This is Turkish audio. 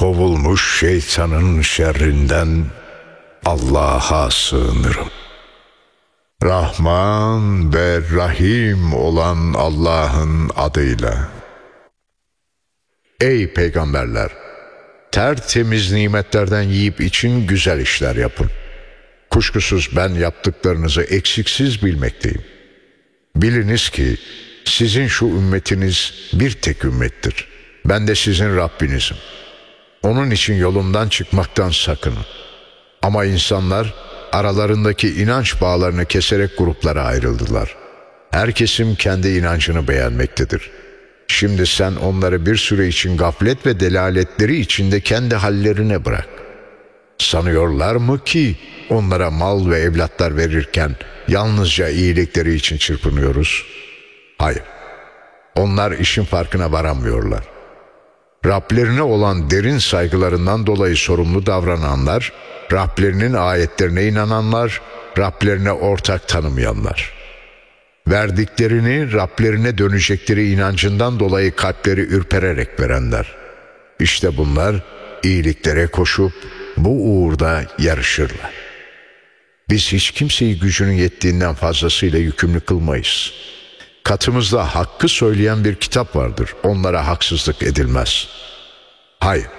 kovulmuş şeytanın şerrinden Allah'a sığınırım. Rahman ve Rahim olan Allah'ın adıyla. Ey peygamberler! Tertemiz nimetlerden yiyip için güzel işler yapın. Kuşkusuz ben yaptıklarınızı eksiksiz bilmekteyim. Biliniz ki sizin şu ümmetiniz bir tek ümmettir. Ben de sizin Rabbinizim. Onun için yolumdan çıkmaktan sakının. Ama insanlar aralarındaki inanç bağlarını keserek gruplara ayrıldılar. Her kesim kendi inancını beğenmektedir. Şimdi sen onları bir süre için gaflet ve delaletleri içinde kendi hallerine bırak. Sanıyorlar mı ki onlara mal ve evlatlar verirken yalnızca iyilikleri için çırpınıyoruz? Hayır. Onlar işin farkına varamıyorlar. Rablerine olan derin saygılarından dolayı sorumlu davrananlar, Rablerinin ayetlerine inananlar, Rablerine ortak tanımayanlar. Verdiklerini Rablerine dönecekleri inancından dolayı kalpleri ürpererek verenler. İşte bunlar iyiliklere koşup bu uğurda yarışırlar. Biz hiç kimseyi gücünün yettiğinden fazlasıyla yükümlü kılmayız. Katımızda hakkı söyleyen bir kitap vardır. Onlara haksızlık edilmez. Hayır,